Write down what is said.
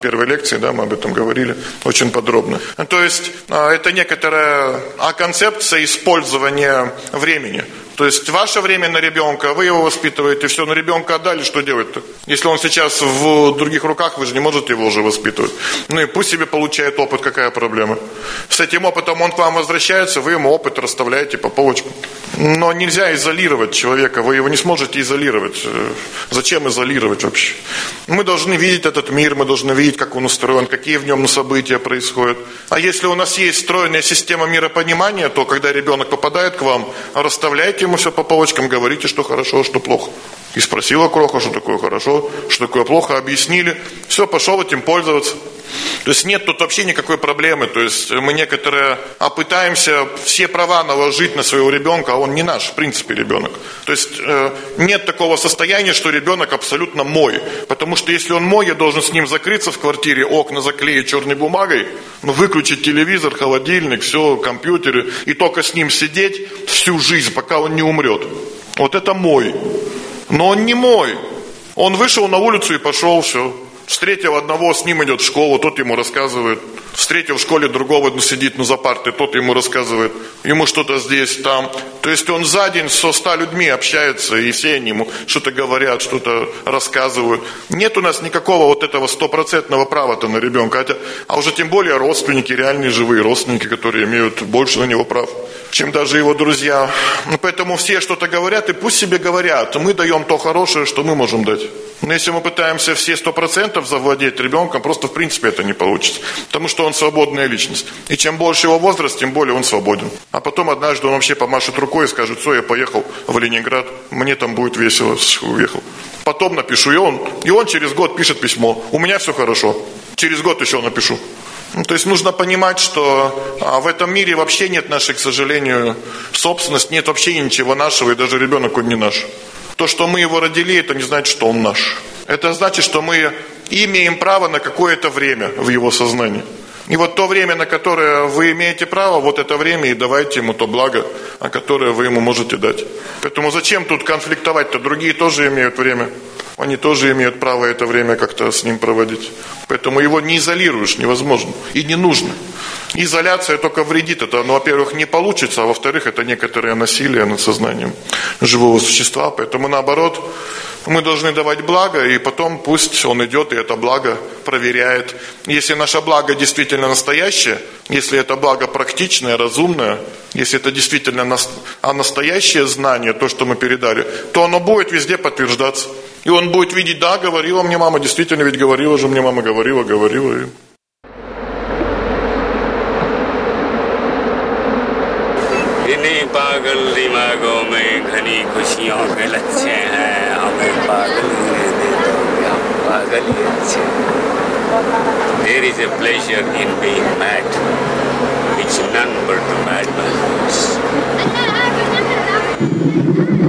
первой лекции, да, мы об этом говорили очень подробно. То есть это некоторая концепция использования времени. То есть ваше время на ребенка, вы его воспитываете, все, на ребенка отдали, что делать-то? Если он сейчас в других руках, вы же не можете его уже воспитывать. Ну и пусть себе получает опыт, какая проблема. С этим опытом он к вам возвращается, вы ему опыт расставляете по полочкам. Но нельзя изолировать человека, вы его не сможете изолировать. Зачем изолировать вообще? Мы должны видеть этот мир, мы должны видеть, как он устроен, какие в нем события происходят. А если у нас есть стройная система миропонимания, то когда ребенок попадает к вам, расставляйте ему все по полочкам, говорите, что хорошо, что плохо. И спросила Кроха, что такое хорошо, что такое плохо, объяснили. Все, пошел этим пользоваться. То есть нет тут вообще никакой проблемы. То есть мы некоторые пытаемся все права наложить на своего ребенка, а он не наш, в принципе, ребенок. То есть нет такого состояния, что ребенок абсолютно мой. Потому что если он мой, я должен с ним закрыться в квартире, окна заклеить черной бумагой, выключить телевизор, холодильник, все, компьютеры, и только с ним сидеть всю жизнь, пока он не умрет. Вот это мой. Но он не мой. Он вышел на улицу и пошел, все. Встретил одного, с ним идет в школу, тот ему рассказывает. Встретил в школе другого, сидит за партой, тот ему рассказывает. Ему что-то здесь, там. То есть он за день со 100 людьми общается, и все они ему что-то говорят, что-то рассказывают. Нет у нас никакого вот этого 100% права-то на ребенка. А уже тем более родственники, реальные живые родственники, которые имеют больше на него прав, чем даже его друзья. Поэтому все что-то говорят, и пусть себе говорят. Мы даем то хорошее, что мы можем дать. Но если мы пытаемся все 100% завладеть ребенком, просто в принципе это не получится. Потому что он свободная личность. И чем больше его возраст, тем более он свободен. А потом однажды он вообще помашет рукой и скажет: все, я поехал в Ленинград, мне там будет весело, уехал. Потом напишу, и он через год пишет письмо: у меня все хорошо, через год еще напишу. То есть нужно понимать, что в этом мире вообще нет нашей, к сожалению, собственности, нет вообще ничего нашего, и даже ребенок он не наш. То, что мы его родили, это не значит, что он наш. Это значит, что мы имеем право на какое-то время в его сознании. И вот то время, на которое вы имеете право, вот это время и давайте ему то благо, которое вы ему можете дать. Поэтому зачем тут конфликтовать-то? Другие тоже имеют время. Они тоже имеют право это время как-то с ним проводить. Поэтому его не изолируешь, невозможно. И не нужно. Изоляция только вредит. Это, во-первых, не получится, а во-вторых, это некоторое насилие над сознанием живого существа. Поэтому наоборот, мы должны давать благо, и потом пусть он идет и это благо проверяет. Если наше благо действительно настоящее, если это благо практичное, разумное, если это действительно настоящее знание, то, что мы передали, то оно будет везде подтверждаться. И он будет видеть: да, говорила мне мама, действительно, ведь говорила же мне мама, говорила. इन्हीं पागल दिमागों में घनी खुशियों के लच्छे हैं, हमें पागल ही रहने दो, हम पागल ही अच्छे. There is a pleasure in being mad, which none but the madman knows.